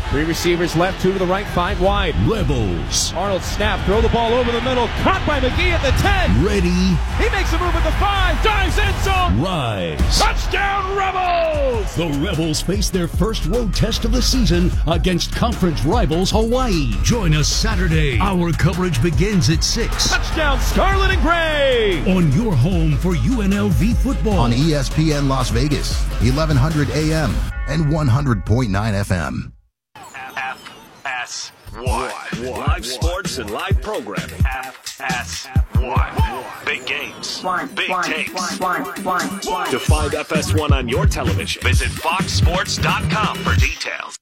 Three receivers left, two to the right, five wide. Rebels. Arnold snap, throw the ball over the middle, caught by McGee at the 10. Ready. He makes a move at the 5, dives end zone. Rise. Touchdown, Rebels! The Rebels face their first road test of the season against conference rivals Hawaii. Join us Saturday. Our coverage begins at 6. Touchdown, Scarlet and Gray! On your home for UNLV football. On ESPN Las Vegas, 1100 AM and 100.9 FM. FS1. Live sports and live programming. FS1. Big games. Big takes. To find FS1 on your television, visit foxsports.com for details.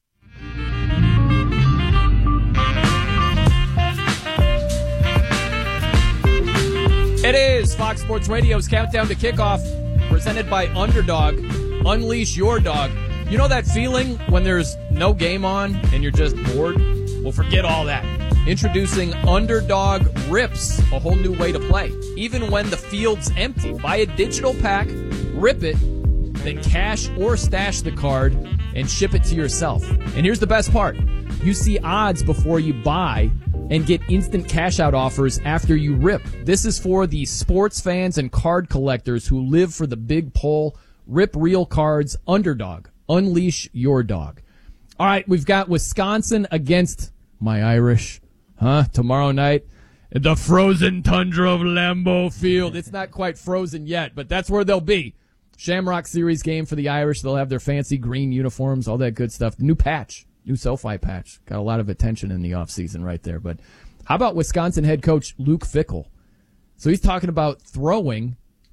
It is Fox Sports Radio's Countdown to Kickoff, presented by Underdog. Unleash your dog. You know that feeling when there's no game on and you're just bored? Well, forget all that. Introducing Underdog Rips, a whole new way to play. Even when the field's empty, buy a digital pack, rip it, then cash or stash the card and ship it to yourself. And here's the best part. You see odds before you buy and get instant cash-out offers after you rip. This is for the sports fans and card collectors who live for the big pull. Rip real cards. Underdog. Unleash your dog. All right, we've got Wisconsin against my Irish. Tomorrow night at the frozen tundra of Lambeau Field. It's not quite frozen yet, but that's where they'll be. Shamrock Series game for the Irish. They'll have their fancy green uniforms, all that good stuff. New patch. New SoFi patch. Got a lot of attention in the offseason right there. But how about Wisconsin head coach Luke Fickell? So he's talking about throwing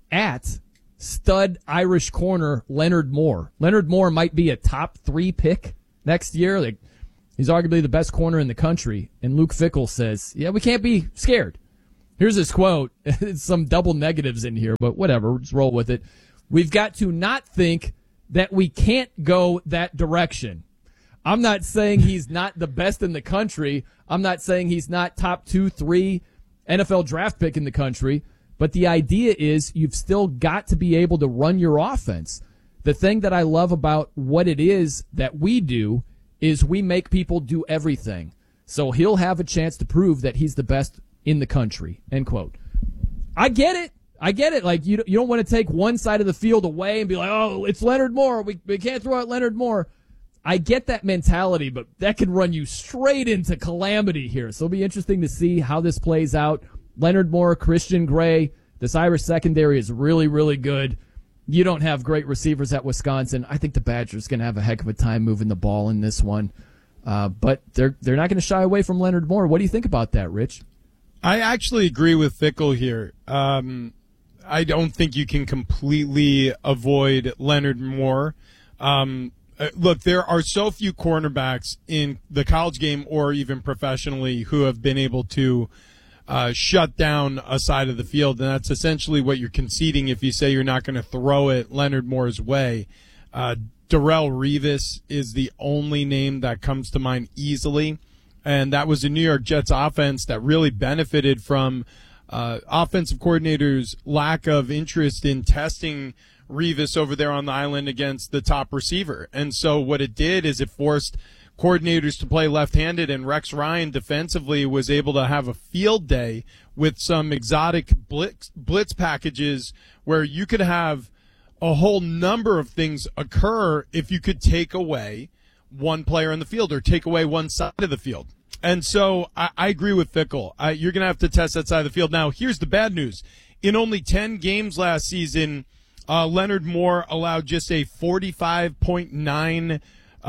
at stud Irish corner Leonard Moore. Leonard Moore might be a top 3 pick next year. Like, he's arguably the best corner in the country. And Luke Fickell says, yeah, we can't be scared. Here's his quote. It's some double negatives in here, but whatever. Just roll with it. We've got to not think that we can't go that direction. I'm not saying he's not the best in the country. I'm not saying he's not top 2, 3 NFL draft pick in the country. But the idea is you've still got to be able to run your offense. The thing that I love about what it is that we do is we make people do everything. So he'll have a chance to prove that he's the best in the country, end quote. I get it. Like, you don't want to take one side of the field away and be like, oh, it's Leonard Moore. We can't throw out Leonard Moore. I get that mentality, but that could run you straight into calamity here. So it'll be interesting to see how this plays out. Leonard Moore, Christian Gray, this Irish secondary is really, really good. You don't have great receivers at Wisconsin. I think the Badgers going to have a heck of a time moving the ball in this one. But they're not going to shy away from Leonard Moore. What do you think about that, Rich? I actually agree with Fickell here. I don't think you can completely avoid Leonard Moore. Look, there are so few cornerbacks in the college game or even professionally who have been able to shut down a side of the field, and that's essentially what you're conceding if you say you're not going to throw it Leonard Moore's way. Darrelle Revis is the only name that comes to mind easily, and that was a New York Jets offense that really benefited from offensive coordinators' lack of interest in testing Revis over there on the island against the top receiver. And so what it did is it forced coordinators to play left-handed, and Rex Ryan defensively was able to have a field day with some exotic blitz packages where you could have a whole number of things occur if you could take away one player in the field or take away one side of the field. And so I agree with Fickell. You're going to have to test that side of the field. Now, here's the bad news. In only 10 games last season, Leonard Moore allowed just a 45.9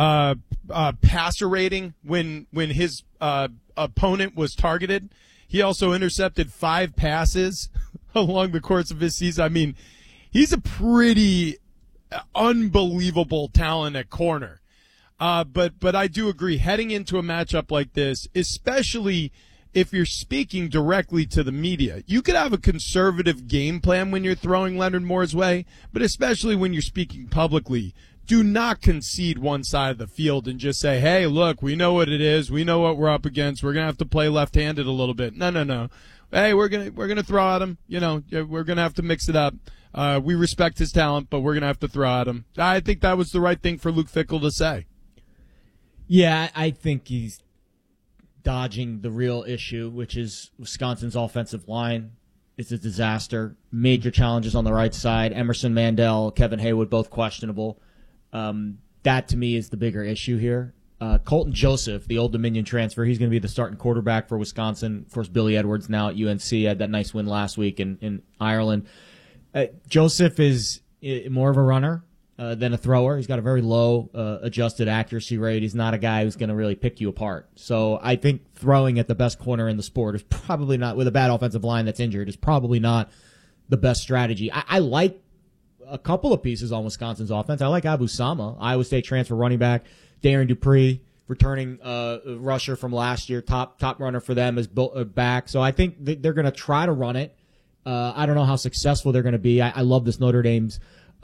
passer rating when his opponent was targeted. He also intercepted 5 passes along the course of his season. I mean, he's a pretty unbelievable talent at corner. But I do agree, heading into a matchup like this, especially if you're speaking directly to the media, you could have a conservative game plan when you're throwing Leonard Moore's way, but especially when you're speaking publicly, do not concede one side of the field and just say, hey, look, we know what it is. We know what we're up against. We're going to have to play left-handed a little bit. No. Hey, we're going to throw at him. You know, we're going to have to mix it up. We respect his talent, but we're going to have to throw at him. I think that was the right thing for Luke Fickell to say. Yeah, I think he's dodging the real issue, which is Wisconsin's offensive line. It's a disaster. Major challenges on the right side. Emerson Mandel, Kevin Haywood, both questionable. That, to me, is the bigger issue here. Colton Joseph, the Old Dominion transfer, he's going to be the starting quarterback for Wisconsin. Of course, Billy Edwards now at UNC had that nice win last week in Ireland. Joseph is more of a runner than a thrower. He's got a very low adjusted accuracy rate. He's not a guy who's going to really pick you apart. So I think throwing at the best corner in the sport is probably not, with a bad offensive line that's injured, is probably not the best strategy. I like a couple of pieces on Wisconsin's offense. I like Abu Sama, Iowa State transfer running back. Darren Dupree, returning rusher from last year, top runner for them, is back. So I think they're going to try to run it. I don't know how successful they're going to be. I love this Notre Dame's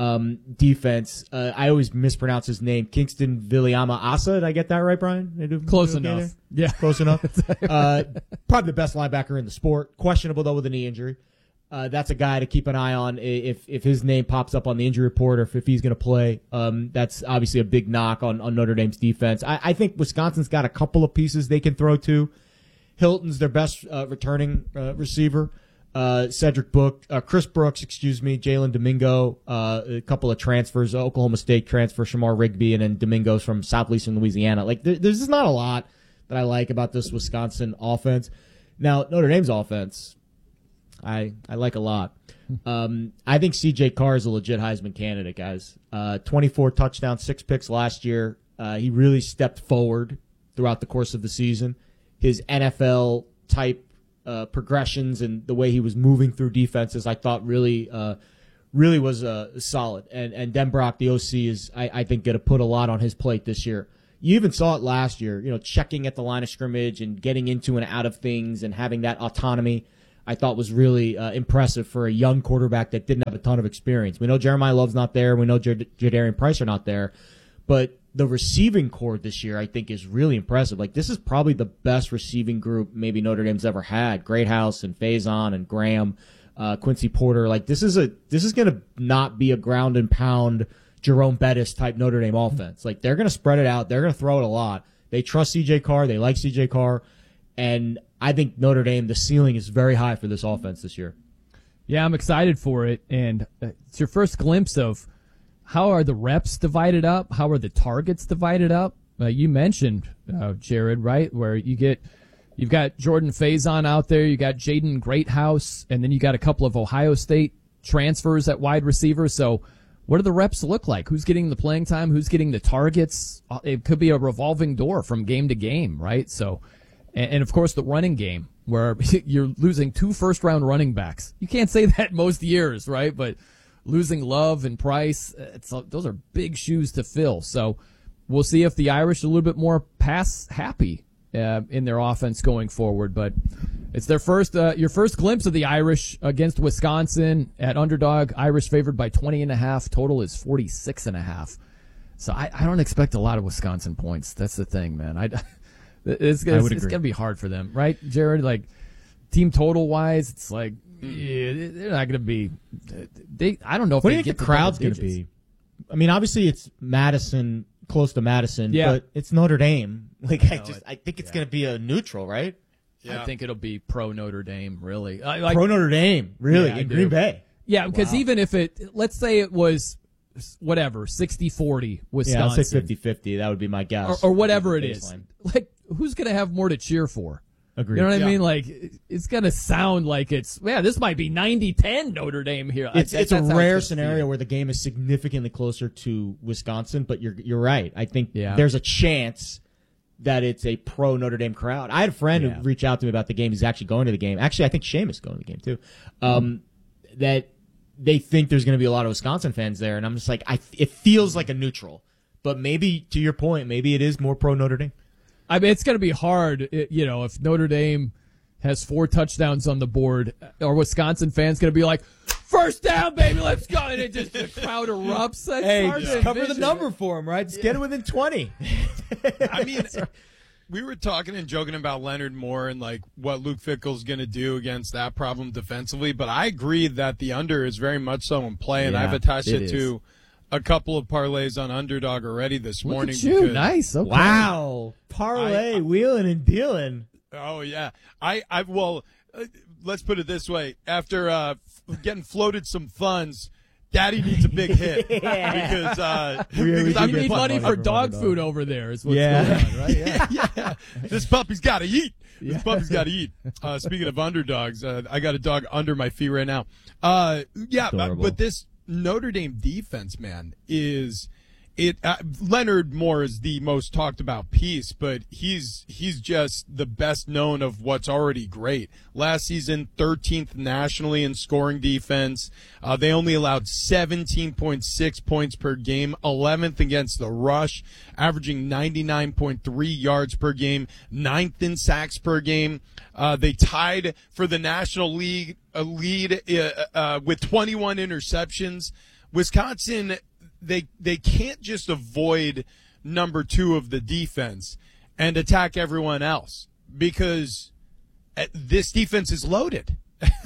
defense. I always mispronounce his name. Kingston Viliama Asa. Did I get that right, Brian? Close enough. Yeah. Close enough. Probably the best linebacker in the sport. Questionable, though, with a knee injury. That's a guy to keep an eye on if his name pops up on the injury report, or if he's going to play. That's obviously a big knock on Notre Dame's defense. I think Wisconsin's got a couple of pieces they can throw to. Hilton's their best returning receiver. Cedric Book, Chris Brooks, Jalen Domingo, a couple of transfers, Oklahoma State transfer, Shamar Rigby, and then Domingo's from Southeastern Louisiana. Like, there's just not a lot that I like about this Wisconsin offense. Now, Notre Dame's offense, I like a lot. I think C.J. Carr is a legit Heisman candidate, guys. 24 touchdowns, 6 picks last year. He really stepped forward throughout the course of the season. His NFL-type progressions and the way he was moving through defenses, I thought really was solid. And Denbrock, the OC, is, I think, going to put a lot on his plate this year. You even saw it last year, checking at the line of scrimmage and getting into and out of things and having that autonomy, I thought was really impressive for a young quarterback that didn't have a ton of experience. We know Jeremiah Love's not there. We know Jadarian Price are not there. But the receiving core this year, I think, is really impressive. Like, this is probably the best receiving group maybe Notre Dame's ever had. Greathouse and Faison and Graham, Quincy Porter. Like, this is going to not be a ground and pound Jerome Bettis type Notre Dame offense. Like, they're going to spread it out. They're going to throw it a lot. They trust C.J. Carr. They like C.J. Carr. And I think Notre Dame, the ceiling is very high for this offense this year. Yeah, I'm excited for it. And it's your first glimpse of how are the reps divided up? How are the targets divided up? You mentioned, Jared, right, where you've got Jordan Faison out there, you got Jaden Greathouse, and then you got a couple of Ohio State transfers at wide receiver. So what do the reps look like? Who's getting the playing time? Who's getting the targets? It could be a revolving door from game to game, right? So, and of course, the running game, where you're losing 2 first-round running backs. You can't say that most years, right? But losing Love and Price, those are big shoes to fill. So we'll see if the Irish are a little bit more pass-happy in their offense going forward. But it's their your first glimpse of the Irish against Wisconsin at Underdog. Irish favored by 20.5. Total is 46.5. So I don't expect a lot of Wisconsin points. That's the thing, man. It's going to be hard for them, right, Jared? Like, team total-wise, it's like, they're not going to be. I don't know if what they do you get think the crowd's going to be? I mean, obviously it's Madison, close to Madison, but it's Notre Dame. Like, I think it's going to be a neutral, right? Yeah. I think it'll be pro Notre Dame, really. Pro Notre Dame, really, in Green Bay. Yeah, because even if let's say it was whatever 60-40 Wisconsin, I'll say 50-50. That would be my guess, or whatever it is. Like, who's going to have more to cheer for? Agreed. You know what I mean? Like, it's going to sound like this might be 90-10 Notre Dame here. It's a rare scenario where the game is significantly closer to Wisconsin, but you're right. I think there's a chance that it's a pro Notre Dame crowd. I had a friend who reached out to me about the game. He's actually going to the game. Actually, I think Seamus is going to the game too. That they think there's going to be a lot of Wisconsin fans there, and I'm just like, it feels like a neutral. But maybe, to your point, maybe it is more pro Notre Dame. I mean, it's going to be hard, if Notre Dame has 4 touchdowns on the board, are Wisconsin fans going to be like, first down, baby, let's go, and the crowd erupts? That's just cover the number for them, right? Just get it within 20. I mean, we were talking and joking about Leonard Moore and like what Luke Fickell's going to do against that problem defensively, but I agree that the under is very much so in play, and I've attached it to a couple of parlays on Underdog already this morning. Look at you. Because, Nice. Okay. Wow. Parlay, wheeling and dealing. oh yeah, let's put it this way: after getting floated some funds, Daddy needs a big hit because You need money for dog food over there is what's going on, right? Yeah. yeah, this puppy's got to eat. This puppy's got to eat. Speaking of underdogs, I got a dog under my feet right now. But this Notre Dame defense, man, is it. Leonard Moore is the most talked about piece, but he's just the best known of what's already great. Last season, 13th nationally in scoring defense. They only allowed 17.6 points per game, 11th against the rush, averaging 99.3 yards per game, 9th in sacks per game. They tied for the national lead with 21 interceptions. Wisconsin, they can't just avoid number 2 of the defense and attack everyone else because this defense is loaded.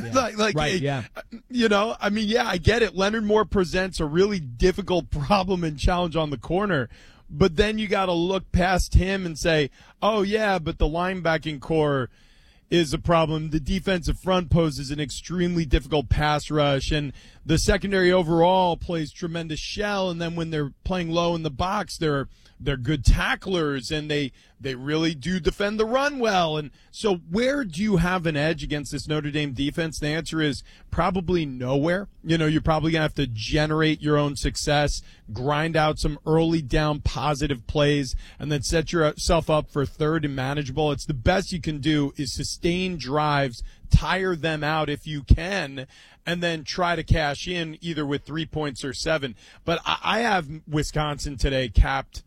You know, I mean, yeah, I get it. Leonard Moore presents a really difficult problem and challenge on the corner, but then you got to look past him and say, oh yeah, but the linebacking core is a problem. The defensive front poses an extremely difficult pass rush, and the secondary overall plays tremendous shell. And then when they're playing low in the box, they're good tacklers, and they really do defend the run well. And so where do you have an edge against this Notre Dame defense? The answer is probably nowhere. You know, you're probably going to have to generate your own success, grind out some early down positive plays, and then set yourself up for third and manageable. It's the best you can do is sustain drives, tire them out if you can, and then try to cash in either with 3 points or 7. But I have Wisconsin today capped,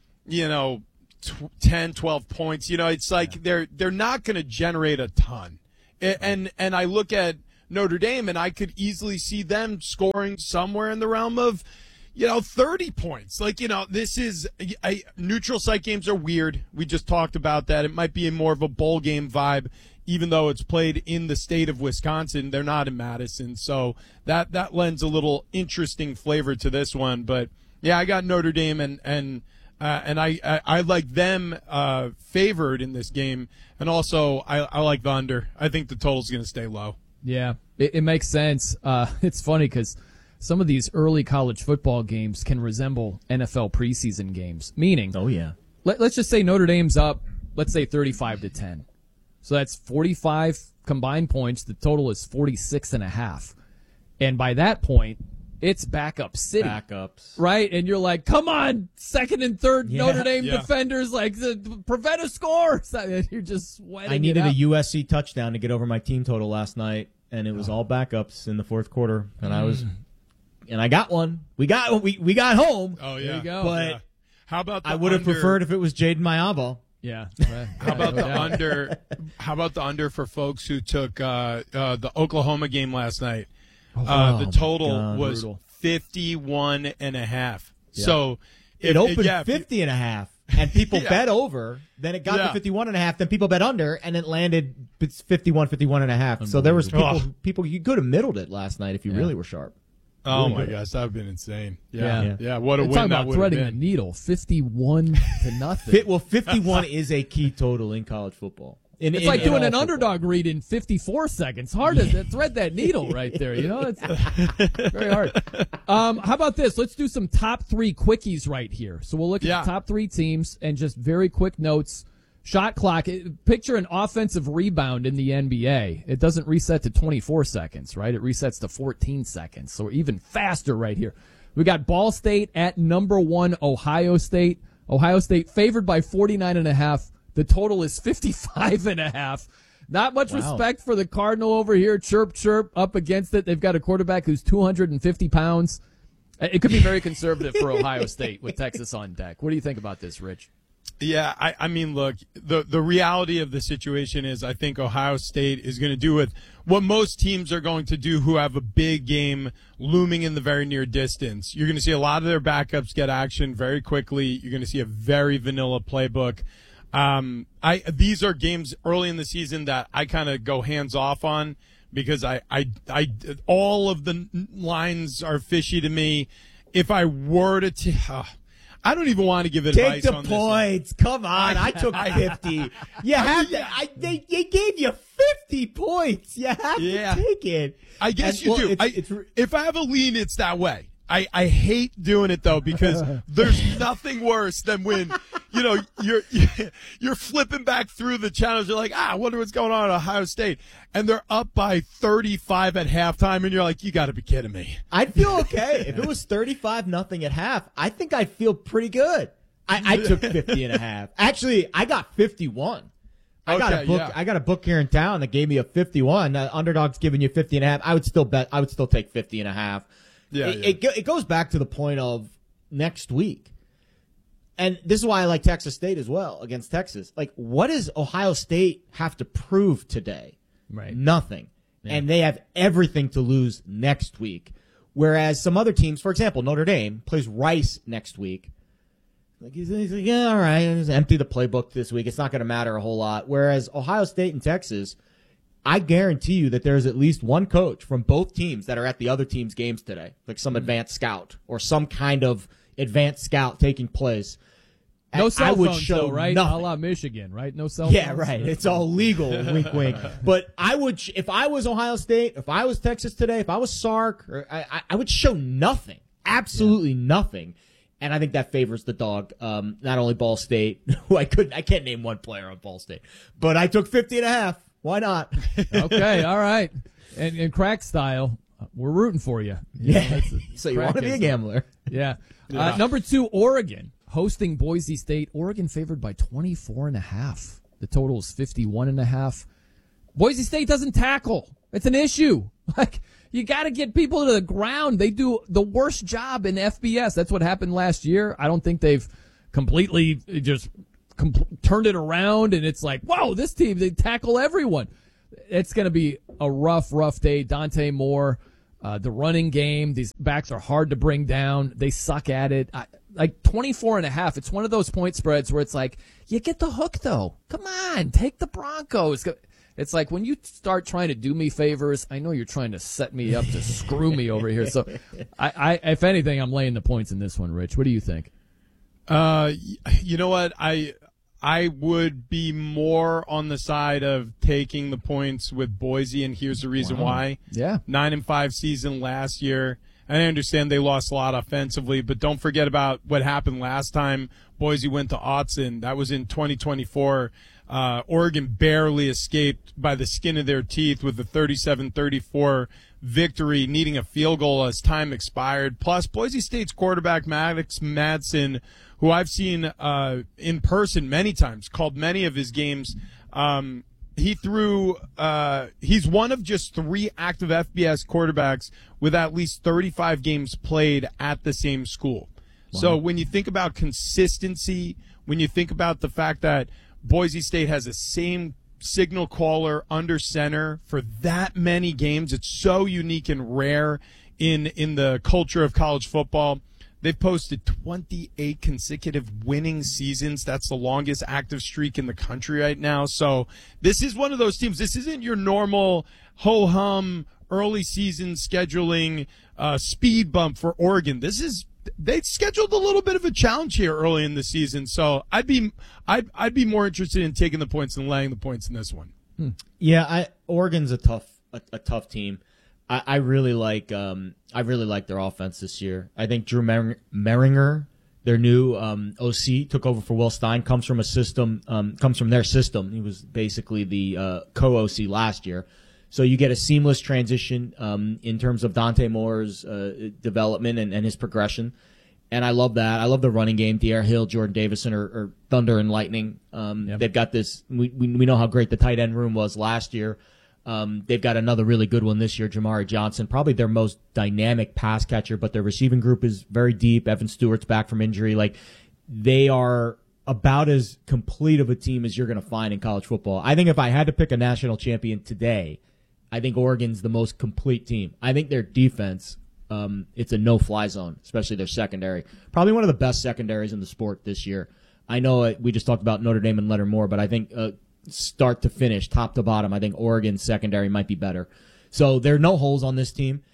10, 12 points. It's like they're not going to generate a ton. And I look at Notre Dame, and I could easily see them scoring somewhere in the realm of, 30 points. This is neutral site games are weird. We just talked about that. It might be more of a bowl game vibe, even though it's played in the state of Wisconsin. They're not in Madison. So that lends a little interesting flavor to this one. But yeah, I got Notre Dame and I like them favored in this game, and also I like the under. I think the total's going to stay low. Yeah, it makes sense. It's funny because some of these early college football games can resemble NFL preseason games. Meaning, let's just say Notre Dame's up, let's say 35-10. So that's 45 combined points. The total is 46.5, and by that point, it's backup city. Backups. Right? And you're like, come on, second and third Notre Dame defenders, prevent a score. You're just sweating. I needed a USC touchdown to get over my team total last night, and it was all backups in the fourth quarter. And I got one. We got home. Oh, yeah. There you go. But how about I would have preferred if it was Jaden Mayavo. Yeah. How about the under? How about the under for folks who took the Oklahoma game last night? The total was 51.5. Yeah. So it opened 50.5, and people bet over. Then it got to 51.5. Then people bet under, and it landed 51.5. So there was people you could have middled it last night if you really were sharp. Oh my gosh, that would have been insane. Yeah. What a win talking that about would threading have a been. needle, 51-0. Well, 51 is a key total in college football. It's like doing an underdog read in 54 seconds. Hard to thread that needle right there. It's very hard. How about this? Let's do some top 3 quickies right here. So we'll look at the top 3 teams and just very quick notes. Shot clock. Picture an offensive rebound in the NBA. It doesn't reset to 24 seconds, right? It resets to 14 seconds. So we're even faster right here. We got Ball State at number 1, Ohio State. Ohio State favored by 49.5. The total is 55.5. Not much respect for the Cardinal over here. Chirp, chirp, up against it. They've got a quarterback who's 250 pounds. It could be very conservative for Ohio State with Texas on deck. What do you think about this, Rich? Yeah, I mean, look, the reality of the situation is I think Ohio State is going to do with what most teams are going to do who have a big game looming in the very near distance. You're going to see a lot of their backups get action very quickly. You're going to see a very vanilla playbook. These are games early in the season that I kind of go hands off on because I all of the lines are fishy to me. if I were to I don't even want to give advice on this. Take the points. Come on. I took 50. You have to. They gave you 50 points. You have to take it. I guess you do. If I have a lean, it's that way. I hate doing it, though, because there's nothing worse than when, you're flipping back through the channels. You're like, I wonder what's going on at Ohio State. And they're up by 35 at halftime, and you're like, you got to be kidding me. I'd feel okay. If it was 35-0 at half, I think I'd feel pretty good. I took 50.5. Actually, I got 51. I got a book here in town that gave me a 51. Underdog's giving you 50.5. I would still take 50.5. It goes back to the point of next week. And this is why I like Texas State as well against Texas. Like, what does Ohio State have to prove today? Right. Nothing. Yeah. And they have everything to lose next week. Whereas some other teams, for example, Notre Dame plays Rice next week. Like he's like, yeah, all right, just empty the playbook this week. It's not going to matter a whole lot. Whereas Ohio State and Texas, I guarantee you that there's at least one coach from both teams that are at the other team's games today, like some advanced scout or some kind of advanced scout taking place. No cell phones, though, right? A la Michigan, right? No cell phones. Yeah, right. It's all legal, wink, wink. But I would, if I was Ohio State, if I was Texas today, if I was Sark, I would show nothing, absolutely nothing. And I think that favors the dog. Not only Ball State, who I can't name one player on Ball State, but I took 50.5. Why not? Okay, all right. And crack style, we're rooting for you. So you want to be a gambler? Yeah. Number 2, Oregon hosting Boise State. Oregon favored by 24.5. The total is 51.5. Boise State doesn't tackle. It's an issue. Like, you got to get people to the ground. They do the worst job in FBS. That's what happened last year. I don't think they've completely just turned it around, and it's like, whoa, this team, they tackle everyone. It's going to be a rough day. Dante Moore, the running game, these backs are hard to bring down. They suck at it. Like 24.5, it's one of those point spreads where it's like, you get the hook, though. Come on, take the Broncos. It's like when you start trying to do me favors, I know you're trying to set me up to screw me over here. So, I if anything, I'm laying the points in this one, Rich. What do you think? You know what? I would be more on the side of taking the points with Boise, and here's the reason why. Yeah. 9-5 season last year. I understand they lost a lot offensively, but don't forget about what happened last time Boise went to Autzen. That was in 2024. Oregon barely escaped by the skin of their teeth with a 37-34 victory, needing a field goal as time expired. Plus, Boise State's quarterback, Maddox Madsen, who I've seen in person many times, called many of his games. He's one of just 3 active FBS quarterbacks with at least 35 games played at the same school. Wow. So when you think about consistency, when you think about the fact that Boise State has the same signal caller under center for that many games, it's so unique and rare in the culture of college football. They've posted 28 consecutive winning seasons. That's the longest active streak in the country right now. So this is one of those teams. This isn't your normal ho-hum early season scheduling speed bump for Oregon. They scheduled a little bit of a challenge here early in the season. So I'd be more interested in taking the points than laying the points in this one. Yeah, Oregon's a tough team. I really like their offense this year. I think Drew Mehringer, their new OC, took over for Will Stein. Comes from their system. He was basically the co-OC last year. So you get a seamless transition in terms of Dante Moore's development and his progression. And I love that. I love the running game. Dierre Hill, Jordan Davison are thunder and lightning. They've got this. We know how great the tight end room was last year. They've got another really good one this year, Jamari Johnson, probably their most dynamic pass catcher, but their receiving group is very deep. Evan Stewart's back from injury. Like, they are about as complete of a team as you're going to find in college football. I think if I had to pick a national champion today, I think Oregon's the most complete team. I think their defense, it's a no-fly zone, especially their secondary. Probably one of the best secondaries in the sport this year. I know we just talked about Notre Dame and Leonard Moore, but I think start to finish, top to bottom, I think Oregon's secondary might be better. So there are no holes on this team.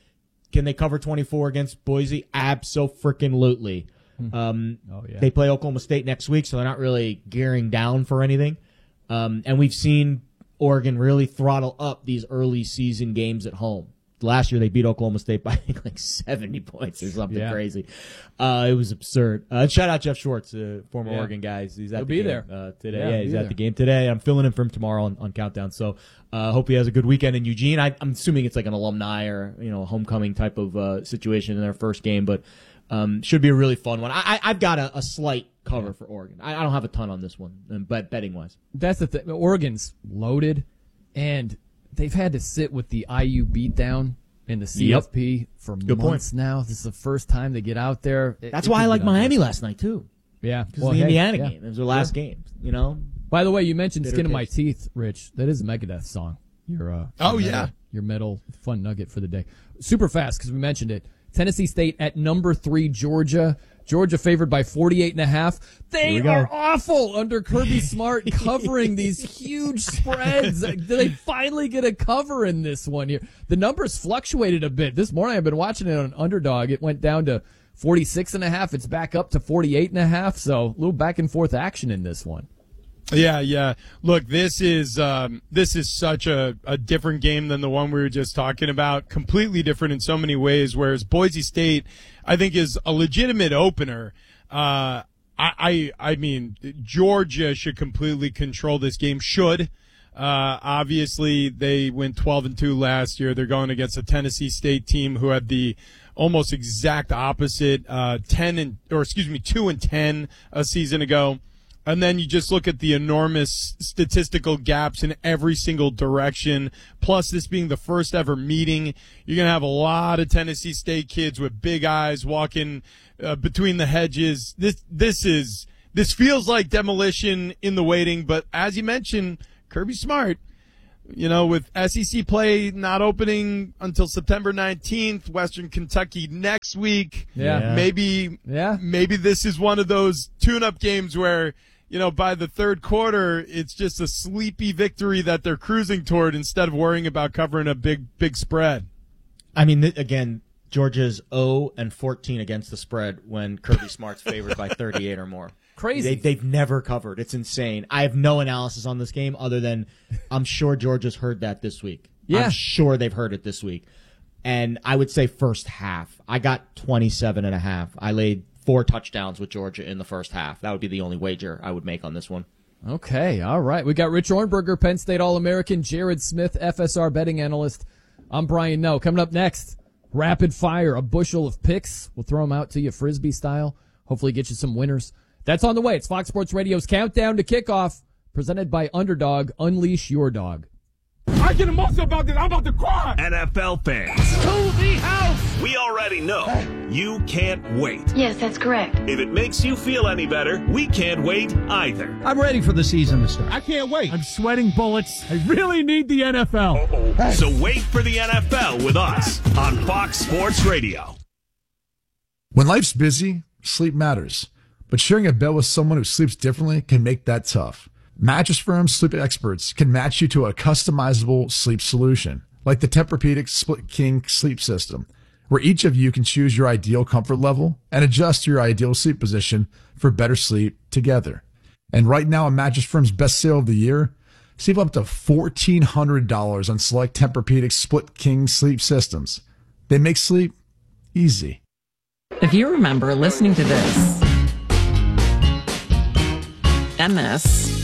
Can they cover 24 against Boise? Abso-freaking-lutely. They play Oklahoma State next week, so they're not really gearing down for anything. And we've seen Oregon really throttle up these early season games at home. Last year they beat Oklahoma State by I think like 70 points or something crazy. It was absurd. Shout out Jeff Schwartz, former Oregon guy. He's at the game today. He's at the game today. I'm filling in for him tomorrow on Countdown. So hope he has a good weekend in Eugene. I'm assuming it's like an alumni or a homecoming type of situation in their first game, but should be a really fun one. I've got a slight cover for Oregon. I don't have a ton on this one, but betting wise, that's the thing. Oregon's loaded, and they've had to sit with the IU beatdown in the CFP for months now. This is the first time they get out there. That's why I like Miami last night, too. Yeah. Because the Indiana game. It was their last game, By the way, you mentioned Skin of My Teeth, Rich. That is a Megadeth song. Your metal fun nugget for the day. Super fast, because we mentioned it. Tennessee State at number 3, Georgia. Georgia favored by 48.5. They are awful under Kirby Smart covering these huge spreads. Do they finally get a cover in this one here? The numbers fluctuated a bit. This morning I've been watching it on Underdog. It went down to 46.5. It's back up to 48.5. So a little back and forth action in this one. Yeah. Look, this is such a different game than the one we were just talking about. Completely different in so many ways. Whereas Boise State, I think, is a legitimate opener. I mean, Georgia should completely control this game. Obviously, they went 12-2 last year. They're going against a Tennessee State team who had the almost exact opposite, 2-10 a season ago. And then you just look at the enormous statistical gaps in every single direction. Plus, this being the first ever meeting, you're going to have a lot of Tennessee State kids with big eyes walking between the hedges. This feels like demolition in the waiting. But as you mentioned, Kirby Smart, with SEC play not opening until September 19th, Western Kentucky next week. Maybe this is one of those tune-up games where, by the third quarter, it's just a sleepy victory that they're cruising toward instead of worrying about covering a big spread. I mean, again, Georgia's 0-14 against the spread when Kirby Smart's favored by 38 or more. Crazy. They've never covered. It's insane. I have no analysis on this game other than I'm sure Georgia's heard that this week. Yeah. I'm sure they've heard it this week. And I would say first half. I got 27.5. I laid 4 touchdowns with Georgia in the first half. That would be the only wager I would make on this one. Okay, all right. We got Rich Ornberger, Penn State All-American, Jared Smith, FSR betting analyst. I'm Brian Noe. Coming up next, rapid fire, a bushel of picks. We'll throw them out to you Frisbee style. Hopefully get you some winners. That's on the way. It's Fox Sports Radio's Countdown to Kickoff, presented by Underdog. Unleash your dog. I get emotional about this. I'm about to cry. NFL fans. To the house. We already know you can't wait. Yes, that's correct. If it makes you feel any better, we can't wait either. I'm ready for the season to start. I can't wait. I'm sweating bullets. I really need the NFL. So wait for the NFL with us on Fox Sports Radio. When life's busy, sleep matters. But sharing a bed with someone who sleeps differently can make that tough. Mattress Firm's sleep experts can match you to a customizable sleep solution, like the Tempur-Pedic Split King sleep system, where each of you can choose your ideal comfort level and adjust to your ideal sleep position for better sleep together. And right now, on Mattress Firm's best sale of the year, save up to $1,400 on select Tempur-Pedic Split King sleep systems. They make sleep easy. If you remember listening to this, and this,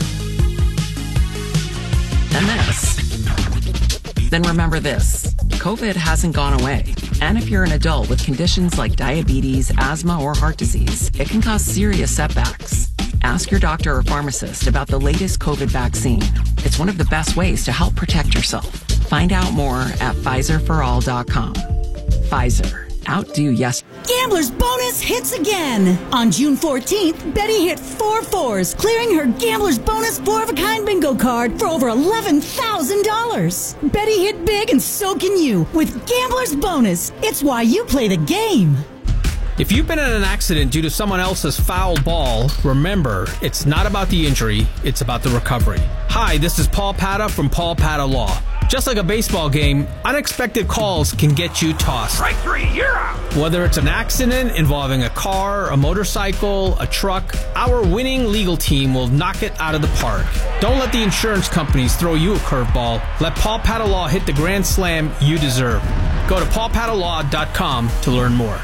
then remember this. COVID hasn't gone away. And if you're an adult with conditions like diabetes, asthma, or heart disease, it can cause serious setbacks. Ask your doctor or pharmacist about the latest COVID vaccine. It's one of the best ways to help protect yourself. Find out more at PfizerForAll.com. Pfizer. Outdo yes. Gambler's Bonus hits again. On June 14th, Betty hit 4 4s, clearing her Gambler's Bonus 4-of-a-kind bingo card for over $11,000. Betty hit big and so can you with Gambler's Bonus. It's why you play the game. If you've been in an accident due to someone else's foul ball, remember, it's not about the injury, it's about the recovery. Hi, this is Paul Pata from Paul Pata Law. Just like a baseball game, unexpected calls can get you tossed. Strike three, you're out. Whether it's an accident involving a car, a motorcycle, a truck, our winning legal team will knock it out of the park. Don't let the insurance companies throw you a curveball. Let Paul Padalaw hit the grand slam you deserve. Go to paulpadalaw.com to learn more.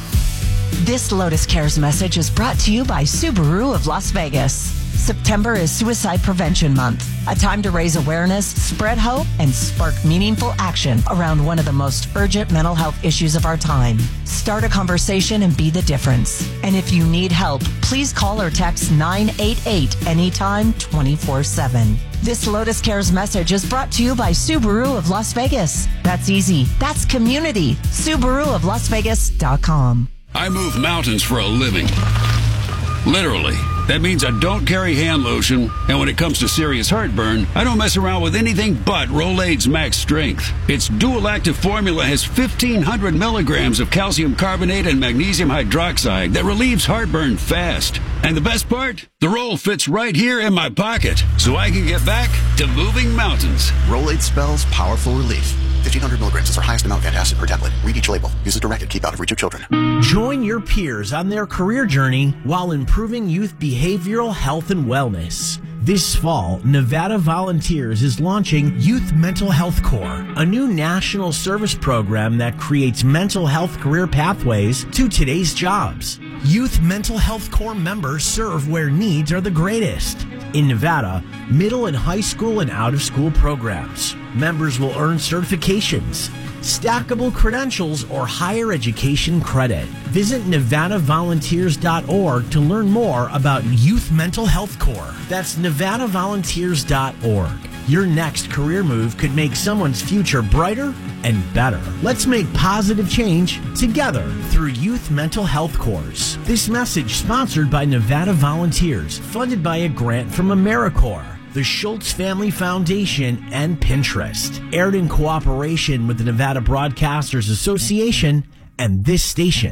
This Lotus Cares message is brought to you by Subaru of Las Vegas. September is Suicide Prevention Month, a time to raise awareness, spread hope, and spark meaningful action around one of the most urgent mental health issues of our time. Start a conversation and be the difference. And if you need help, please call or text 988 anytime 24/7. This Lotus Cares message is brought to you by Subaru of Las Vegas. That's easy. That's community. SubaruofLasVegas.com. I move mountains for a living. Literally. That means I don't carry hand lotion, and when it comes to serious heartburn, I don't mess around with anything but Rolaids Max Strength. Its dual-active formula has 1,500 milligrams of calcium carbonate and magnesium hydroxide that relieves heartburn fast. And the best part? The roll fits right here in my pocket, so I can get back to moving mountains. Rolaids spells powerful relief. 1,500 milligrams is our highest amount of antacid per tablet. Read each label. Use as directed. Keep out of reach of children. Join your peers on their career journey while improving youth behavioral health and wellness. This fall, Nevada Volunteers is launching Youth Mental Health Corps, a new national service program that creates mental health career pathways to today's jobs. Youth Mental Health Corps members serve where needs are the greatest. In Nevada, middle and high school and out-of-school programs. Members will earn certifications, stackable credentials, or higher education credit. Visit NevadaVolunteers.org to learn more about Youth Mental Health Corps. That's NevadaVolunteers.org. Your next career move could make someone's future brighter and better. Let's make positive change together through Youth Mental Health Corps. This message sponsored by Nevada Volunteers, funded by a grant from AmeriCorps, the Schultz Family Foundation, and Pinterest. Aired in cooperation with the Nevada Broadcasters Association and this station.